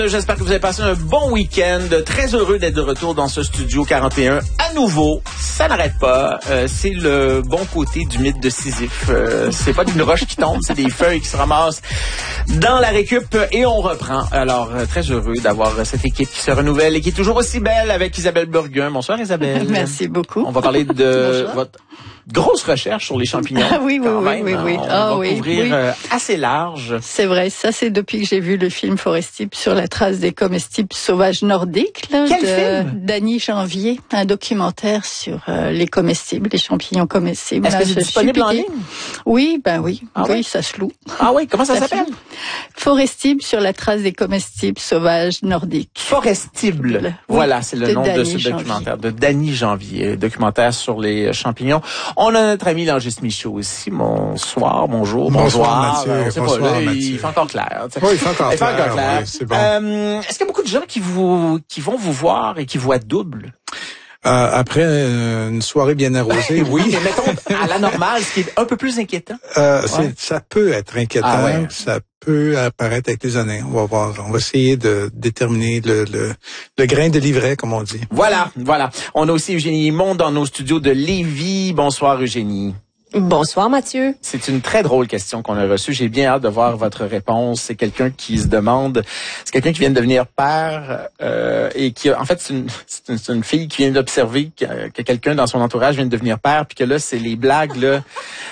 J'espère que vous avez passé un bon week-end. Très heureux d'être de retour dans ce studio 41. À nouveau, ça n'arrête pas. C'est le bon côté du mythe de Sisyphe. C'est pas d'une roche qui tombe, c'est des feuilles qui se ramassent dans la récup et on reprend. Alors, très heureux d'avoir cette équipe qui se renouvelle et qui est toujours aussi belle avec Isabelle Burguin. Bonsoir Isabelle. Merci beaucoup. On va parler de votre grosse recherche sur les champignons. Ah oui. On va couvrir assez large. C'est vrai, ça c'est depuis que j'ai vu le film Forestible sur la trace des comestibles sauvages nordiques. Là, Quel film? Dany Janvier, un documentaire sur les comestibles, les champignons comestibles. Est-ce que c'est disponible en ligne? Oui, oui. Ah oui, ouais? ça se loue. Ah oui, comment ça s'appelle? Forestible sur la trace des comestibles sauvages nordiques. Forestible. Voilà, c'est le nom de ce documentaire de Dany Janvier, documentaire sur les champignons. On a notre ami Langis Michaud aussi. Bonsoir, bonjour, bonsoir Mathieu. Bonsoir, Mathieu. Il fait encore clair. Oui, il fait encore clair. Oui, c'est bon. Est-ce qu'il y a beaucoup de gens qui vont vous voir et qui voient double? Après une soirée bien arrosée, oui. Mais mettons, à la normale, ce qui est un peu plus inquiétant. Ça peut être inquiétant. Ah ouais. Ça peut apparaître avec les années. On va voir. On va essayer de déterminer le grain de livret, comme on dit. Voilà. On a aussi Eugénie Himon dans nos studios de Lévis. Bonsoir Eugénie. Bonsoir Mathieu. C'est une très drôle question qu'on a reçue. J'ai bien hâte de voir votre réponse. C'est quelqu'un qui se demande, c'est quelqu'un qui vient de devenir père et qui, en fait, c'est une fille qui vient d'observer que quelqu'un dans son entourage vient de devenir père, puis que là, c'est les blagues là,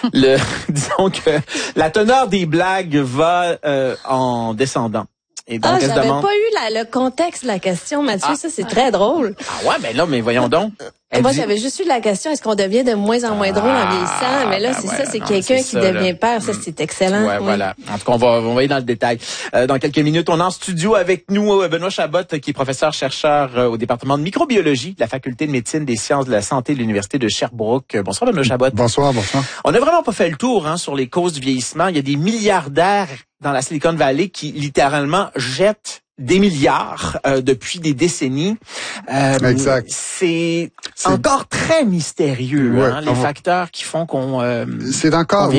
disons que la teneur des blagues va en descendant. Et donc, elle se j'avais demande... pas eu le contexte de la question, Mathieu. Ça, c'est très drôle. Ah ouais, ben là, mais voyons donc. Moi, j'avais juste eu la question, est-ce qu'on devient de moins en moins drôle en vieillissant? Mais là, c'est quelqu'un qui devient père. Ça, c'est excellent. Ouais, oui. Voilà. En tout cas, on va aller dans le détail. Dans quelques minutes, on est en studio avec nous Benoît Chabot, qui est professeur-chercheur au département de microbiologie de la Faculté de médecine des sciences de la santé de l'Université de Sherbrooke. Bonsoir, Benoît Chabot. Bonsoir. On n'a vraiment pas fait le tour sur les causes du vieillissement. Il y a des milliardaires dans la Silicon Valley qui littéralement jettent des milliards depuis des décennies. Exact. C'est encore très mystérieux, les facteurs qui font qu'on... c'est encore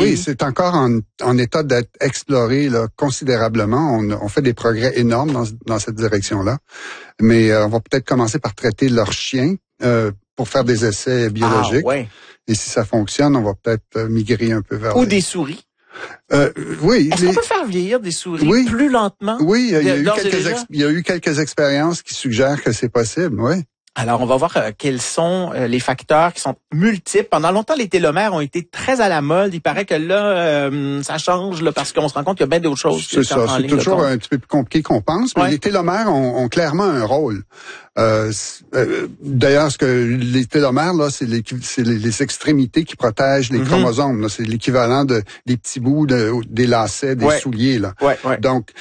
en état d'être exploré là, considérablement. On fait des progrès énormes dans cette direction-là. Mais on va peut-être commencer par traiter leurs chiens pour faire des essais biologiques. Ah, ouais. Et si ça fonctionne, on va peut-être migrer un peu vers... Ou des souris. Oui. Est-ce qu'on peut faire vieillir des souris plus lentement? Oui, il y a eu quelques expériences qui suggèrent que c'est possible, oui. Alors, on va voir quels sont les facteurs qui sont multiples. Pendant longtemps, les télomères ont été très à la mode. Il paraît que là, ça change parce qu'on se rend compte qu'il y a bien d'autres choses. C'est ça. C'est toujours un petit peu plus compliqué qu'on pense, mais les télomères ont clairement un rôle. D'ailleurs, ce que les télomères, là, c'est les extrémités qui protègent les chromosomes. Là. C'est l'équivalent des petits bouts des lacets, des souliers. Là. Donc,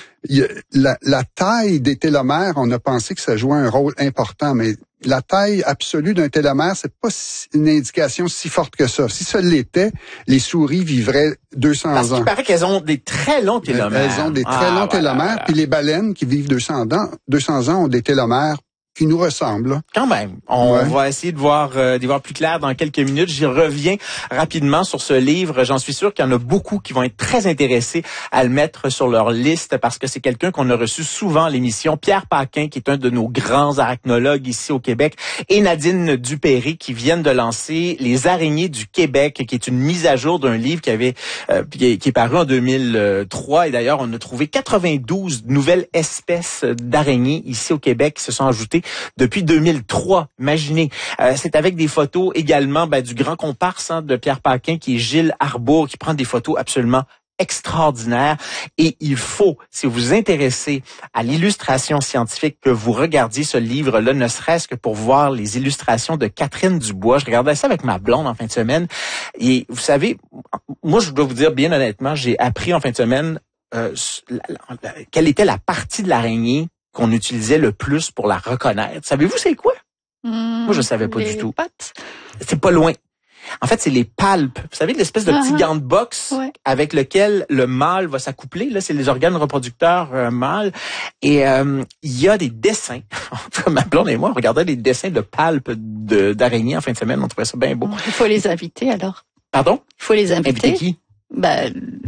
la taille des télomères, on a pensé que ça jouait un rôle important, mais la taille absolue d'un télomère, c'est pas une indication si forte que ça. Si ça l'était, les souris vivraient 200 ans. Parce qu'il paraît qu'elles ont des très longs télomères. Elles ont des très longs télomères, puis les baleines qui vivent 200 ans ont des télomères qui nous ressemblent. Quand même. On va essayer d'y voir plus clair dans quelques minutes. J'y reviens rapidement sur ce livre. J'en suis sûr qu'il y en a beaucoup qui vont être très intéressés à le mettre sur leur liste parce que c'est quelqu'un qu'on a reçu souvent à l'émission. Pierre Paquin, qui est un de nos grands arachnologues ici au Québec, et Nadine Dupéry, qui viennent de lancer Les araignées du Québec, qui est une mise à jour d'un livre qui est paru en 2003. Et d'ailleurs, on a trouvé 92 nouvelles espèces d'araignées ici au Québec qui se sont ajoutées depuis 2003. Imaginez. C'est avec des photos également du grand comparse de Pierre Paquin, qui est Gilles Arbour, qui prend des photos absolument extraordinaire. Et il faut, si vous vous intéressez à l'illustration scientifique, que vous regardiez ce livre-là, ne serait-ce que pour voir les illustrations de Catherine Dubois. Je regardais ça avec ma blonde en fin de semaine. Et vous savez, moi, je dois vous dire bien honnêtement, j'ai appris en fin de semaine quelle était la partie de l'araignée qu'on utilisait le plus pour la reconnaître. Savez-vous c'est quoi? Moi, je savais pas du tout. Pattes. C'est pas loin. En fait, c'est les palpes. Vous savez, l'espèce de petit gant de boxe avec lequel le mâle va s'accoupler. Là, c'est les organes reproducteurs mâles. Et il y a des dessins. Ma blonde et moi, on regardait les dessins de palpes d'araignées en fin de semaine. On trouvait ça bien beau. Il faut les inviter alors. Pardon? Il faut les inviter. Inviter qui?